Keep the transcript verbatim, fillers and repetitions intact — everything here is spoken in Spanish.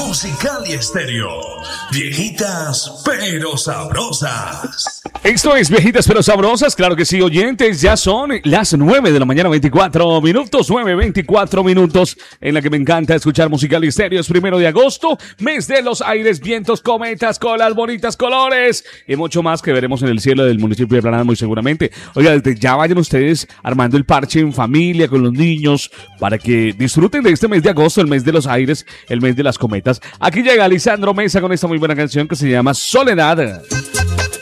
Musical y Estéreo. Viejitas pero sabrosas. Esto es Viejitas pero Sabrosas, claro que sí, oyentes, ya son las nueve de la mañana, veinticuatro minutos, nueve, veinticuatro minutos, en la que me encanta escuchar Musical y Estéreo. Es primero de agosto, mes de los aires, vientos, cometas, colas, bonitas colores y mucho más que veremos en el cielo del municipio de Planada muy seguramente. Oiga, desde ya vayan ustedes armando el parche en familia, con los niños, para que disfruten de este mes de agosto, el mes de los aires, el mes de las cometas. Aquí llega Lisandro Mesa con esta muy buena canción que se llama Soledad.